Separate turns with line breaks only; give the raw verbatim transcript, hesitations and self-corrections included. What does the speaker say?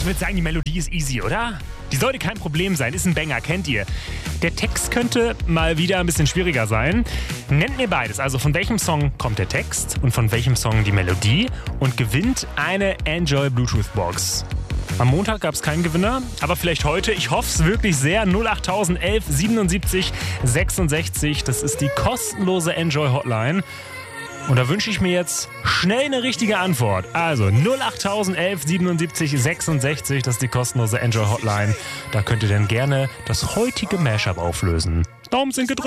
Ich würde sagen, die Melodie ist easy, oder? Die sollte kein Problem sein, ist ein Banger, kennt ihr. Der Text könnte mal wieder ein bisschen schwieriger sein. Nennt mir beides, also von welchem Song kommt der Text und von welchem Song die Melodie und gewinnt eine Enjoy Bluetooth Box. Am Montag gab es keinen Gewinner, aber vielleicht heute. Ich hoffe es wirklich sehr. null acht elf siebenundsiebzig sechsundsechzig, das ist die kostenlose Enjoy Hotline. Und da wünsche ich mir jetzt schnell eine richtige Antwort. Also null acht elf siebenundsiebzig sechsundsechzig, das ist die kostenlose Enjoy Hotline. Da könnt ihr dann gerne das heutige Mashup auflösen. Daumen sind gedrückt.